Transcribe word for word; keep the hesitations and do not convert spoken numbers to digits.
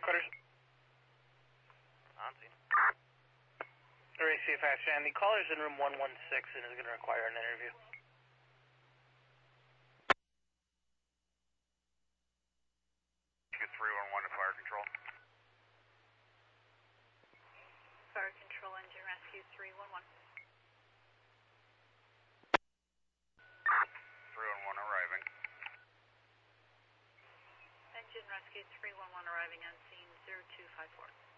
headquarters. On scene. Array C F H, and the caller's in room one one six and is going to require an interview. Get three one one to fire control. Fire control, engine rescue three one one. three one one arriving. Engine rescue three one one arriving on scene zero two five four.